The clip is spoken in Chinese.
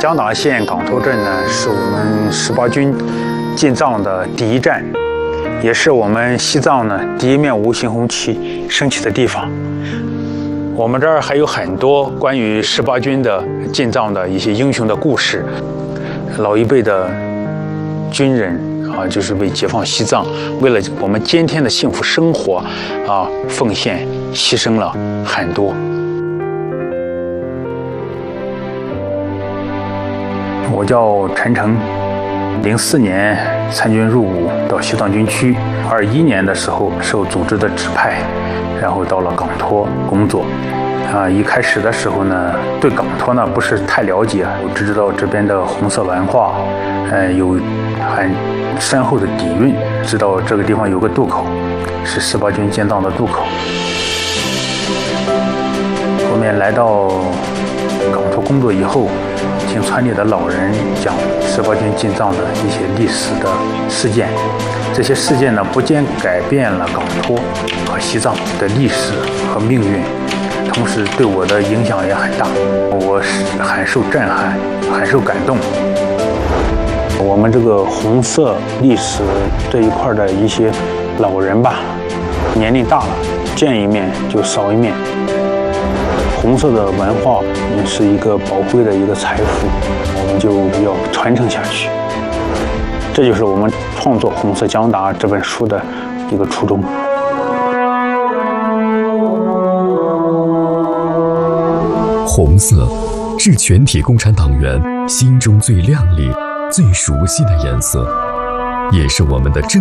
江达县港头镇呢，是我们18军进藏的第一站，也是我们西藏呢第一面无形红旗升起的地方。我们这儿还有很多关于18军的进藏的一些英雄的故事，老一辈的军人啊，就是为解放西藏，为了我们今天的幸福生活啊，奉献牺牲了很多。我叫陈诚，04年参军入伍到西藏军区，21年的时候受组织的指派，然后到了港托工作。一开始的时候呢，对港托呢不是太了解，我只知道这边的红色文化，有很深厚的底蕴，知道这个地方有个渡口，是18军进藏的渡口。后面来到港托工作以后，听村里的老人讲18军进藏的一些历史的事件，这些事件呢不仅改变了港托和西藏的历史和命运，同时对我的影响也很大，我很受震撼，很受感动。我们这个红色历史这一块的一些老人吧，年龄大了，见一面就少一面。红色的文化也是一个宝贵的一个财富，我们就要传承下去。这就是我们创作《红色江达》这本书的一个初衷。 红色是全体共产党员心中最亮丽、最熟悉的颜色，也是我们的